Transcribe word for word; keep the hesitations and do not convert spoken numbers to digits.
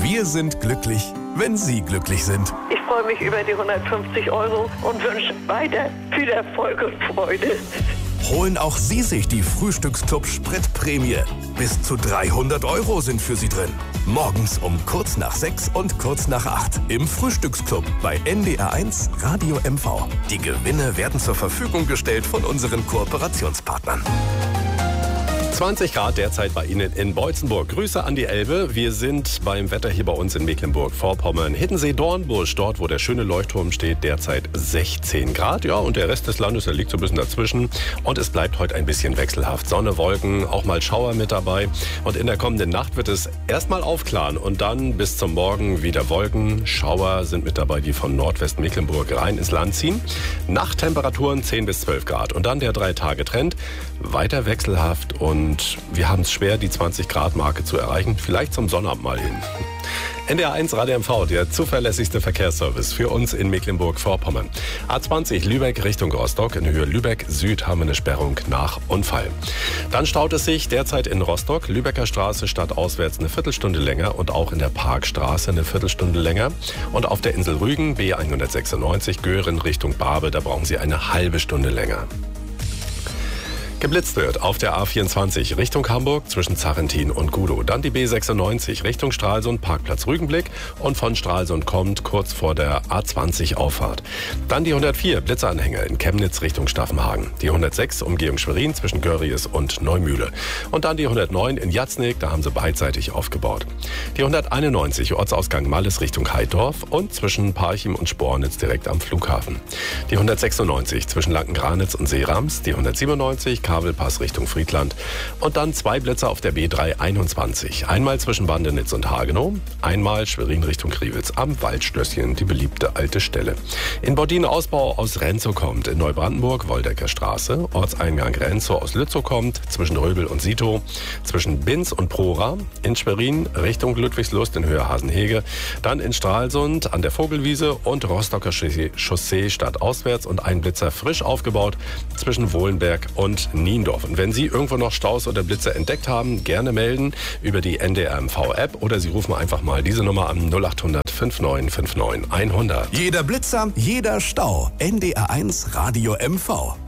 Wir sind glücklich, wenn Sie glücklich sind. Ich freue mich über die hundertfünfzig Euro und wünsche weiter viel Erfolg und Freude. Holen auch Sie sich die Frühstücksclub Spritprämie. Bis zu dreihundert Euro sind für Sie drin. Morgens um kurz nach sechs und kurz nach acht im Frühstücksclub bei N D R eins Radio M V. Die Gewinne werden zur Verfügung gestellt von unseren Kooperationspartnern. zwanzig Grad derzeit bei Ihnen in Beutzenburg. Grüße an die Elbe. Wir sind beim Wetter hier bei uns in Mecklenburg-Vorpommern. Hiddensee-Dornbusch, dort wo der schöne Leuchtturm steht, derzeit sechzehn Grad. Ja, und der Rest des Landes, der liegt so ein bisschen dazwischen. Und es bleibt heute ein bisschen wechselhaft. Sonne, Wolken, auch mal Schauer mit dabei. Und in der kommenden Nacht wird es erstmal aufklaren und dann bis zum Morgen wieder Wolken. Schauer sind mit dabei, die von Nordwestmecklenburg rein ins Land ziehen. Nachttemperaturen zehn bis zwölf Grad. Und dann der Drei-Tage-Trend. Weiter wechselhaft und Und wir haben es schwer, die zwanzig Grad Marke zu erreichen. Vielleicht zum Sonnabend mal hin. N D R eins Radio M V, der zuverlässigste Verkehrsservice für uns in Mecklenburg-Vorpommern. A zwanzig Lübeck Richtung Rostock. In Höhe Lübeck Süd haben wir eine Sperrung nach Unfall. Dann staut es sich derzeit in Rostock. Lübecker Straße stadtauswärts eine Viertelstunde länger und auch in der Parkstraße eine Viertelstunde länger. Und auf der Insel Rügen B hundertsechsundneunzig Göhren Richtung Barbe, da brauchen Sie eine halbe Stunde länger. Geblitzt wird auf der A vierundzwanzig Richtung Hamburg zwischen Zarrentin und Gudow. Dann die B sechsundneunzig Richtung Stralsund, Parkplatz Rügenblick. Und von Stralsund kommt kurz vor der A zwanzig Auffahrt. Dann die hundertvier Blitzeranhänger in Chemnitz Richtung Staffenhagen. Die hundertsechs Umgehung Schwerin zwischen Görries und Neumühle. Und dann die hundertneun in Jatznig, da haben sie beidseitig aufgebaut. Die hunderteinundneunzig Ortsausgang Malles Richtung Heidorf und zwischen Parchim und Spornitz direkt am Flughafen. Die hundertsechsundneunzig zwischen Lankengranitz und Seerams. Die hundertsiebenundneunzig Kabelpass Richtung Friedland. Und dann zwei Blitze auf der B dreihunderteinundzwanzig. Einmal zwischen Bandenitz und Hagenow, einmal Schwerin Richtung Kriwitz am Waldschlösschen, die beliebte alte Stelle. In Bordin Ausbau aus Renzow kommt, in Neubrandenburg Woldecker Straße, Ortseingang Renzow aus Lützow kommt, zwischen Röbel und Sitow, zwischen Binz und Prora, in Schwerin Richtung Ludwigslust in Höhe Hasenhege, dann in Stralsund an der Vogelwiese und Rostocker Chaussee stadtauswärts und ein Blitzer frisch aufgebaut zwischen Wohlenberg und Niendorf. Und wenn Sie irgendwo noch Staus oder Blitze entdeckt haben, gerne melden über die N D R M V App oder Sie rufen einfach mal diese Nummer an null acht hundert neunundfünfzig neunundfünfzig hundert. Jeder Blitzer, jeder Stau. N D R eins Radio M V.